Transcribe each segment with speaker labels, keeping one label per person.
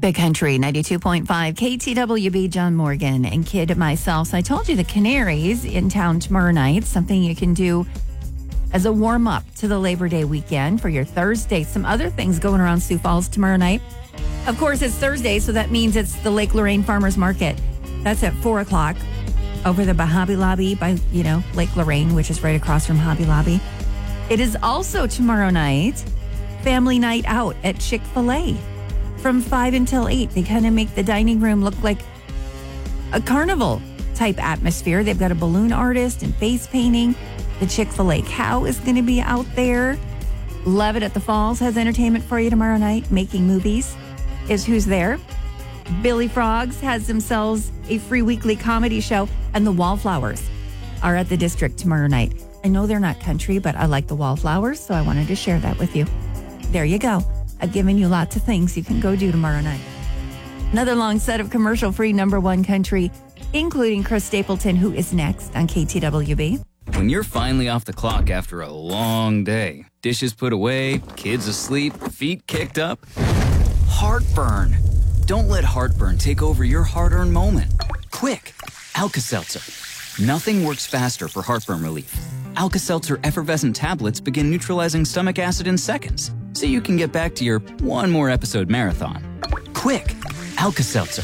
Speaker 1: Big Country 92.5 KTWB, John Morgan and Kid myself. So I told you the Canaries in town tomorrow night, something you can do as a warm up to the Labor Day weekend for your Thursday. Some other things going around Sioux Falls tomorrow night. Of course, it's Thursday, so that means it's the Lake Lorraine Farmers Market. That's at 4 o'clock over the Hobby Lobby by, Lake Lorraine, which is right across from Hobby Lobby. It is also tomorrow night, family night out at Chick-fil-A. From 5 until 8, they kind of make the dining room look like a carnival type atmosphere. They've got a balloon artist and face painting. The Chick-fil-A cow is going to be out there. Levitt at the Falls has entertainment for you tomorrow night. Making Movies is who's there. Billy Frogs has themselves a free weekly comedy show. And the Wallflowers are at the District tomorrow night. I know they're not country, but I like the Wallflowers, so I wanted to share that with you. There you go. I've given you lots of things you can go do tomorrow night. Another long set of commercial-free number one country, including Chris Stapleton, who is next on KTWB.
Speaker 2: When you're finally off the clock after a long day, dishes put away, kids asleep, feet kicked up, heartburn. Don't let heartburn take over your hard-earned moment. Quick, Alka-Seltzer. Nothing works faster for heartburn relief. Alka-Seltzer effervescent tablets begin neutralizing stomach acid in seconds, so you can get back to your one more episode marathon. Quick, Alka-Seltzer.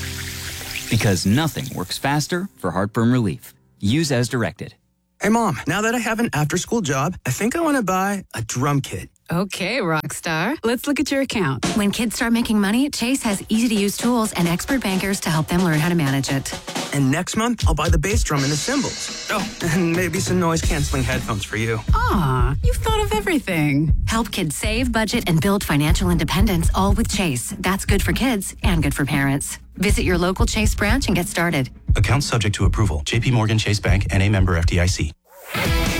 Speaker 2: Because nothing works faster for heartburn relief. Use as directed.
Speaker 3: Hey, Mom, now that I have an after-school job, I think I want to buy a drum kit.
Speaker 4: Okay, Rockstar. Let's look at your account.
Speaker 5: When kids start making money, Chase has easy-to-use tools and expert bankers to help them learn how to manage it.
Speaker 3: And next month, I'll buy the bass drum and the cymbals. Oh, and maybe some noise-canceling headphones for you.
Speaker 4: Aw, you've thought of everything.
Speaker 5: Help kids save, budget, and build financial independence, all with Chase. That's good for kids and good for parents. Visit your local Chase branch and get started.
Speaker 6: Account subject to approval. JP Morgan Chase Bank, N.A. member FDIC.